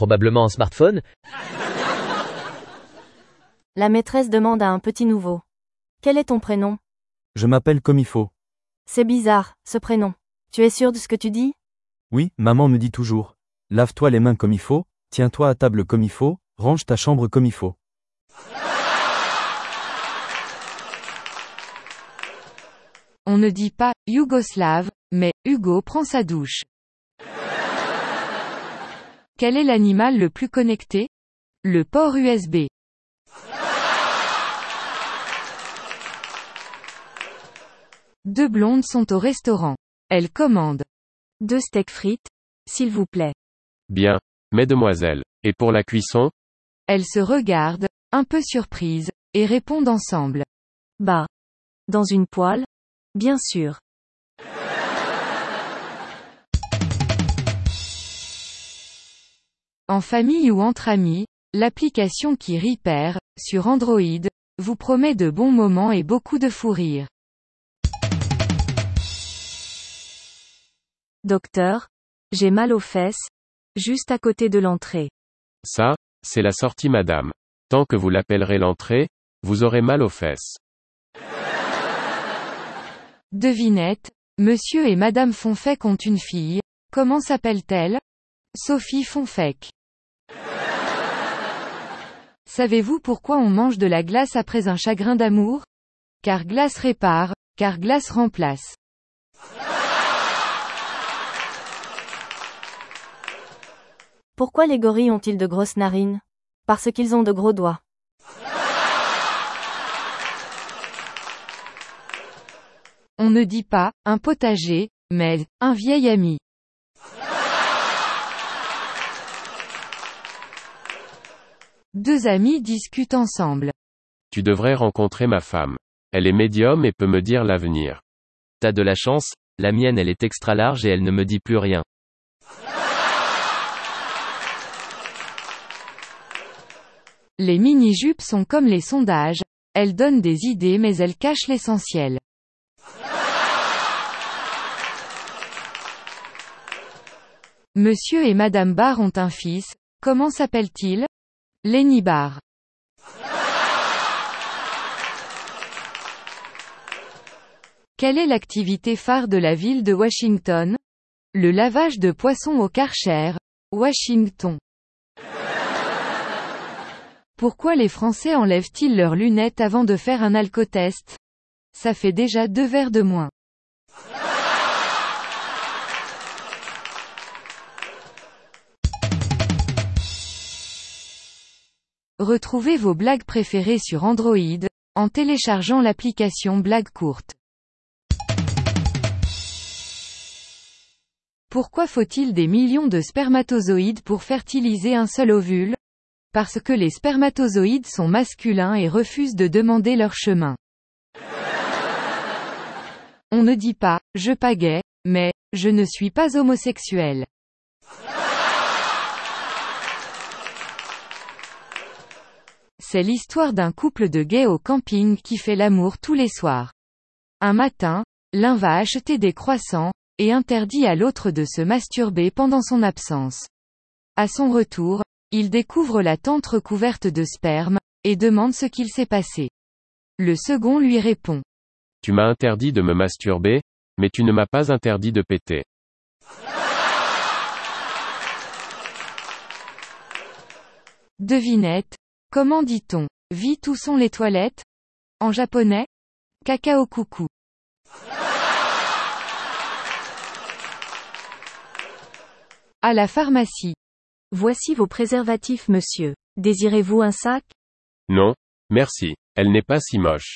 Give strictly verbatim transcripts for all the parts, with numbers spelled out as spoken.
probablement un smartphone. La maîtresse demande à un petit nouveau. Quel est ton prénom? Je m'appelle comme il faut. C'est bizarre, ce prénom. Tu es sûr de ce que tu dis? Oui, maman me dit toujours. Lave-toi les mains comme il faut, tiens-toi à table comme il faut, range ta chambre comme il faut. On ne dit pas « Yougoslave », mais « Hugo prend sa douche ». Quel est l'animal le plus connecté? Le port U S B. Deux blondes sont au restaurant. Elles commandent. Deux steaks frites, s'il vous plaît. Bien, mesdemoiselles. Et pour la cuisson? Elles se regardent, un peu surprises, et répondent ensemble. Bah. Dans une poêle? Bien sûr. En famille ou entre amis, l'application qui rit perd, sur Android, vous promet de bons moments et beaucoup de fou rire. Docteur, j'ai mal aux fesses, juste à côté de l'entrée. Ça, c'est la sortie madame. Tant que vous l'appellerez l'entrée, vous aurez mal aux fesses. Devinette, monsieur et madame Fonfec ont une fille, comment s'appelle-t-elle? Sophie Fonfec. Savez-vous pourquoi on mange de la glace après un chagrin d'amour? Car glace répare, car glace remplace. Pourquoi les gorilles ont-ils de grosses narines? Parce qu'ils ont de gros doigts. On ne dit pas « un potager », mais « un vieil ami ». Deux amis discutent ensemble. Tu devrais rencontrer ma femme. Elle est médium et peut me dire l'avenir. T'as de la chance, la mienne elle est extra large et elle ne me dit plus rien. Les mini-jupes sont comme les sondages, elles donnent des idées mais elles cachent l'essentiel. Monsieur et Madame Barr ont un fils, comment s'appelle-t-il? Lenny Barr. Quelle est l'activité phare de la ville de Washington? Le lavage de poissons au Karcher, Washington. Pourquoi les Français enlèvent-ils leurs lunettes avant de faire un alcotest? Ça fait déjà deux verres de moins. Retrouvez vos blagues préférées sur Android, en téléchargeant l'application Blagues courtes. Pourquoi faut-il des millions de spermatozoïdes pour fertiliser un seul ovule? Parce que les spermatozoïdes sont masculins et refusent de demander leur chemin. On ne dit pas « je pagaie », mais « je ne suis pas homosexuel ». C'est l'histoire d'un couple de gays au camping qui fait l'amour tous les soirs. Un matin, l'un va acheter des croissants, et interdit à l'autre de se masturber pendant son absence. À son retour, il découvre la tente recouverte de sperme, et demande ce qu'il s'est passé. Le second lui répond. Tu m'as interdit de me masturber, mais tu ne m'as pas interdit de péter. Devinette, comment dit-on « vite où sont les toilettes » en japonais? Kakao coucou. À la pharmacie. Voici vos préservatifs monsieur. Désirez-vous un sac? Non, merci. Elle n'est pas si moche.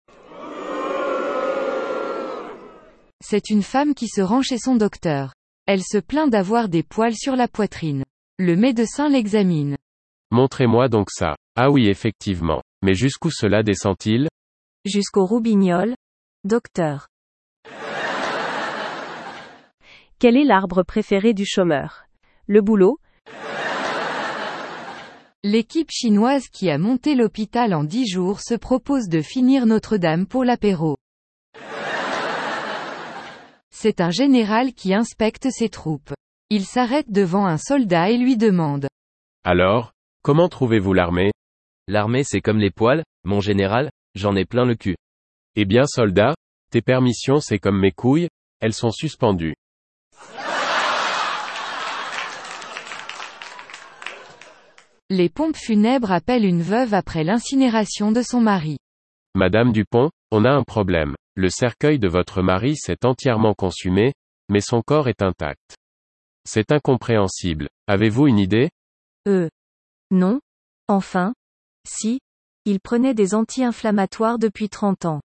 C'est une femme qui se rend chez son docteur. Elle se plaint d'avoir des poils sur la poitrine. Le médecin l'examine. Montrez-moi donc ça. Ah oui effectivement. Mais jusqu'où cela descend-il? Jusqu'au roubignol. Docteur. Quel est l'arbre préféré du chômeur? Le boulot? L'équipe chinoise qui a monté l'hôpital en dix jours se propose de finir Notre-Dame pour l'apéro. C'est un général qui inspecte ses troupes. Il s'arrête devant un soldat et lui demande. Alors, comment trouvez-vous l'armée? L'armée c'est comme les poils, mon général, j'en ai plein le cul. Eh bien soldat, tes permissions c'est comme mes couilles, elles sont suspendues. Les pompes funèbres appellent une veuve après l'incinération de son mari. Madame Dupont, on a un problème. Le cercueil de votre mari s'est entièrement consumé, mais son corps est intact. C'est incompréhensible. Avez-vous une idée? Euh. Non. Enfin. Si. Il prenait des anti-inflammatoires depuis trente ans.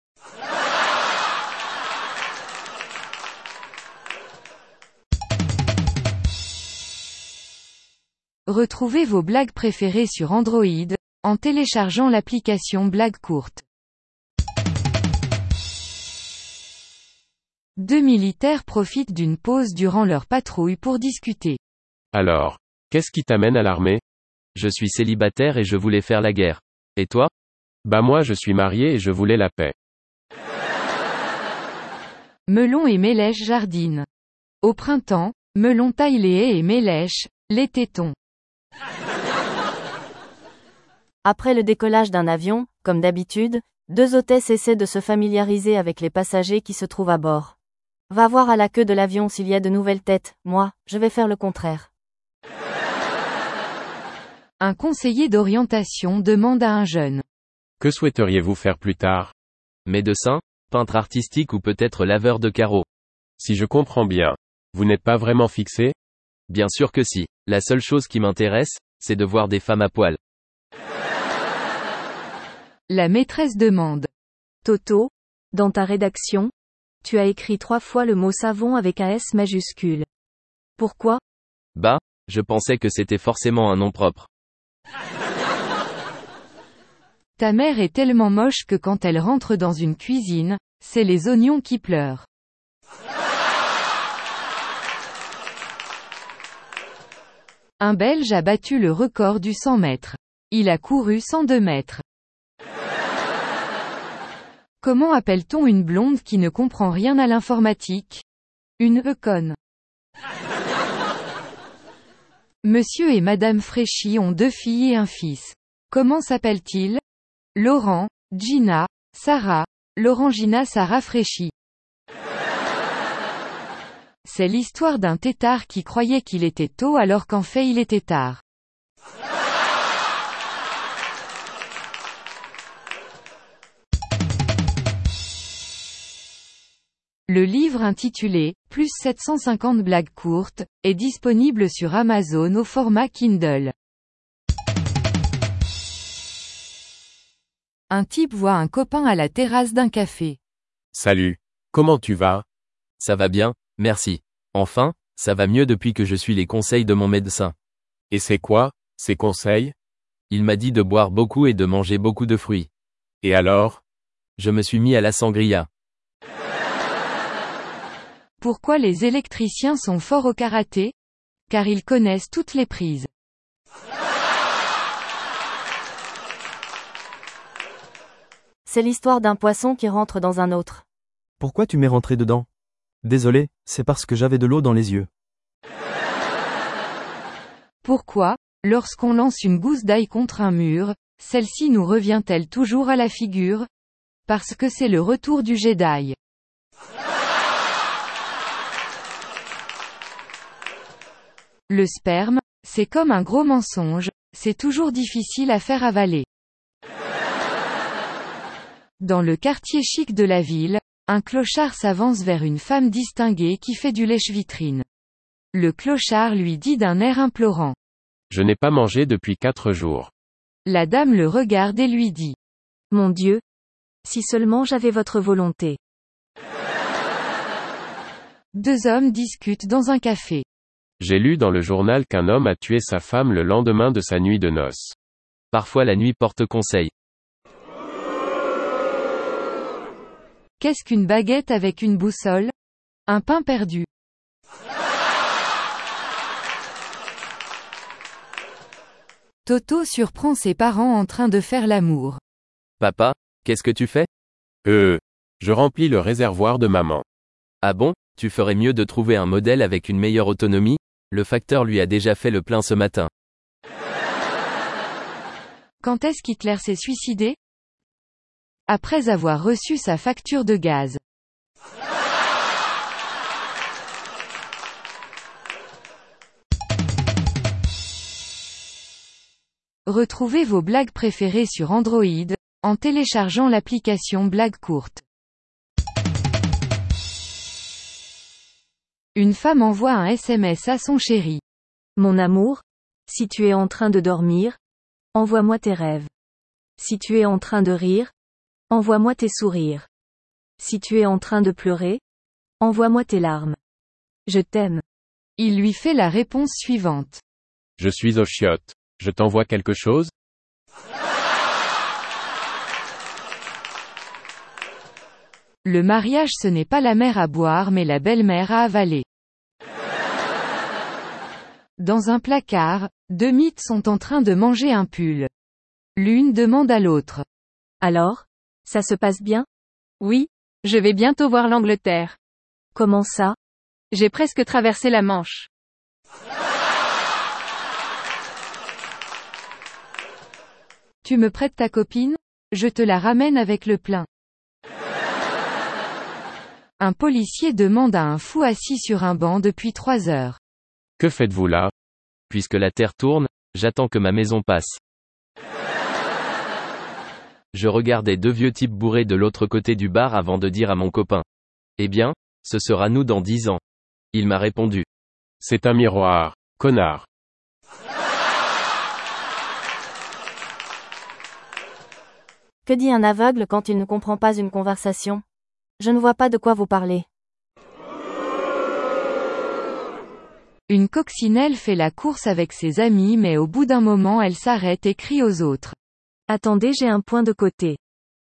Retrouvez vos blagues préférées sur Android, en téléchargeant l'application Blagues courtes. Deux militaires profitent d'une pause durant leur patrouille pour discuter. Alors, qu'est-ce qui t'amène à l'armée? Je suis célibataire et je voulais faire la guerre. Et toi? Bah moi je suis marié et je voulais la paix. Melon et Mélèche jardinent. Au printemps, Melon taille les haies et Mélèche, les tétons. Après le décollage d'un avion, comme d'habitude, deux hôtesses essaient de se familiariser avec les passagers qui se trouvent à bord. Va voir à la queue de l'avion s'il y a de nouvelles têtes, moi, je vais faire le contraire. Un conseiller d'orientation demande à un jeune. Que souhaiteriez-vous faire plus tard? Médecin, peintre artistique ou peut-être laveur de carreaux. Si je comprends bien, vous n'êtes pas vraiment fixé? Bien sûr que si. La seule chose qui m'intéresse, c'est de voir des femmes à poil. La maîtresse demande. Toto, dans ta rédaction, tu as écrit trois fois le mot savon avec un S majuscule. Pourquoi? Bah, je pensais que c'était forcément un nom propre. Ta mère est tellement moche que quand elle rentre dans une cuisine, c'est les oignons qui pleurent. Un Belge a battu le record du cent mètres. Il a couru cent deux mètres. Comment appelle-t-on une blonde qui ne comprend rien à l'informatique? Une econne. Monsieur et Madame Fréchy ont deux filles et un fils. Comment s'appellent-ils? Laurent, Gina, Sarah, Laurent-Gina Sarah Fréchy. C'est l'histoire d'un têtard qui croyait qu'il était tôt alors qu'en fait il était tard. Le livre intitulé « Plus sept cent cinquante blagues courtes » est disponible sur Amazon au format Kindle. Un type voit un copain à la terrasse d'un café. Salut. Comment tu vas? Ça va bien, merci. Enfin, ça va mieux depuis que je suis les conseils de mon médecin. Et c'est quoi, ces conseils? Il m'a dit de boire beaucoup et de manger beaucoup de fruits. Et alors? Je me suis mis à la sangria. Pourquoi les électriciens sont forts au karaté? Car ils connaissent toutes les prises. C'est l'histoire d'un poisson qui rentre dans un autre. Pourquoi tu m'es rentré dedans? Désolé, c'est parce que j'avais de l'eau dans les yeux. Pourquoi, lorsqu'on lance une gousse d'ail contre un mur, celle-ci nous revient-elle toujours à la figure? Parce que c'est le retour du Jedi. Le sperme, c'est comme un gros mensonge, c'est toujours difficile à faire avaler. Dans le quartier chic de la ville, un clochard s'avance vers une femme distinguée qui fait du lèche-vitrine. Le clochard lui dit d'un air implorant. Je n'ai pas mangé depuis quatre jours. La dame le regarde et lui dit. Mon Dieu! Si seulement j'avais votre volonté. Deux hommes discutent dans un café. J'ai lu dans le journal qu'un homme a tué sa femme le lendemain de sa nuit de noces. Parfois la nuit porte conseil. Qu'est-ce qu'une baguette avec une boussole? Un pain perdu. Toto surprend ses parents en train de faire l'amour. Papa, qu'est-ce que tu fais? Euh, je remplis le réservoir de maman. Ah bon, tu ferais mieux de trouver un modèle avec une meilleure autonomie? Le facteur lui a déjà fait le plein ce matin. Quand est-ce qu'Hitler s'est suicidé? Après avoir reçu sa facture de gaz. Retrouvez vos blagues préférées sur Android, en téléchargeant l'application Blagues courtes. Une femme envoie un S M S à son chéri. Mon amour, si tu es en train de dormir, envoie-moi tes rêves. Si tu es en train de rire, envoie-moi tes sourires. Si tu es en train de pleurer, envoie-moi tes larmes. Je t'aime. Il lui fait la réponse suivante. Je suis aux chiottes. Je t'envoie quelque chose? Le mariage, ce n'est pas la mère à boire mais la belle-mère à avaler. Dans un placard, deux mythes sont en train de manger un pull. L'une demande à l'autre. Alors, ça se passe bien? Oui, je vais bientôt voir l'Angleterre. Comment ça? J'ai presque traversé la Manche. Tu me prêtes ta copine? Je te la ramène avec le plein. Un policier demande à un fou assis sur un banc depuis trois heures. Que faites-vous là? Puisque la Terre tourne, j'attends que ma maison passe. Je regardais deux vieux types bourrés de l'autre côté du bar avant de dire à mon copain. Eh bien, ce sera nous dans dix ans. Il m'a répondu. C'est un miroir, connard. Que dit un aveugle quand il ne comprend pas une conversation? Je ne vois pas de quoi vous parlez. Une coccinelle fait la course avec ses amis mais au bout d'un moment elle s'arrête et crie aux autres. Attendez, j'ai un point de côté.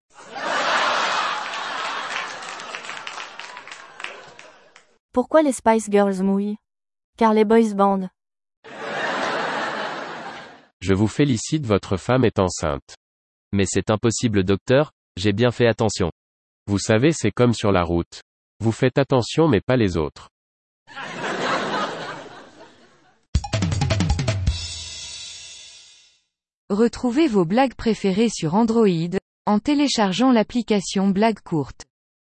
Pourquoi les Spice Girls mouillent? Car les boys band. Je vous félicite, votre femme est enceinte. Mais c'est impossible docteur, j'ai bien fait attention. Vous savez, c'est comme sur la route. Vous faites attention mais pas les autres. Retrouvez vos blagues préférées sur Android, en téléchargeant l'application Blagues courtes.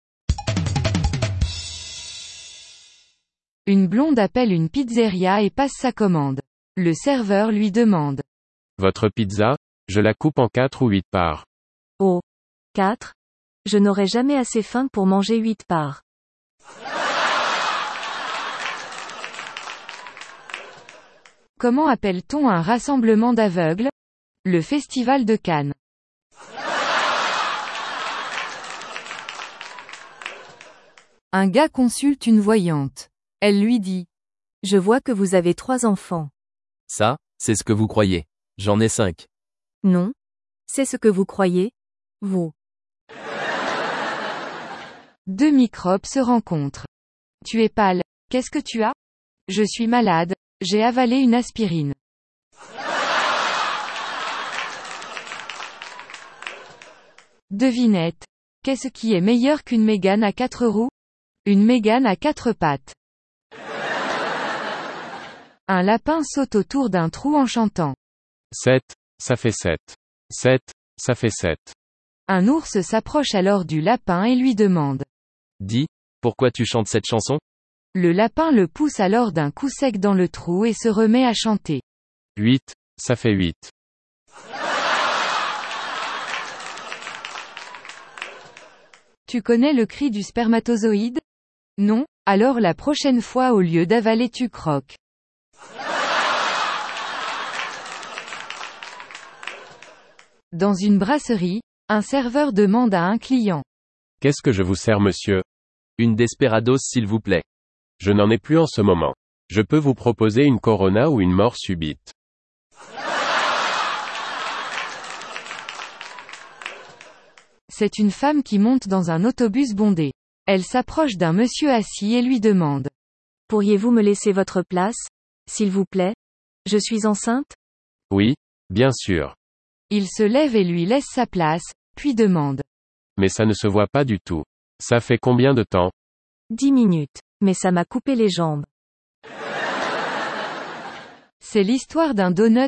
Une blonde appelle une pizzeria et passe sa commande. Le serveur lui demande. Votre pizza? Je la coupe en quatre ou huit parts. Oh. Quatre? Je n'aurai jamais assez faim pour manger huit parts. Comment appelle-t-on un rassemblement d'aveugles? Le Festival de Cannes. Un gars consulte une voyante. Elle lui dit. Je vois que vous avez trois enfants. Ça, c'est ce que vous croyez. J'en ai cinq. Non. C'est ce que vous croyez, vous. Deux microbes se rencontrent. Tu es pâle. Qu'est-ce que tu as? Je suis malade. J'ai avalé une aspirine. Devinette. Qu'est-ce qui est meilleur qu'une Mégane à quatre roues? Une Mégane à quatre pattes. Un lapin saute autour d'un trou en chantant. Sept, ça fait sept. Sept, ça fait sept. Un ours s'approche alors du lapin et lui demande. Dis, pourquoi tu chantes cette chanson? Le lapin le pousse alors d'un coup sec dans le trou et se remet à chanter. Huit, ça fait huit. Tu connais le cri du spermatozoïde? Non? Alors la prochaine fois au lieu d'avaler tu croques. Dans une brasserie, un serveur demande à un client. Qu'est-ce que je vous sers, monsieur? Une Desperados s'il vous plaît. Je n'en ai plus en ce moment. Je peux vous proposer une Corona ou une mort subite. C'est une femme qui monte dans un autobus bondé. Elle s'approche d'un monsieur assis et lui demande. Pourriez-vous me laisser votre place, s'il vous plaît? Je suis enceinte? Oui, bien sûr. Il se lève et lui laisse sa place, puis demande. Mais ça ne se voit pas du tout. Ça fait combien de temps? Dix minutes. Mais ça m'a coupé les jambes. C'est l'histoire d'un donut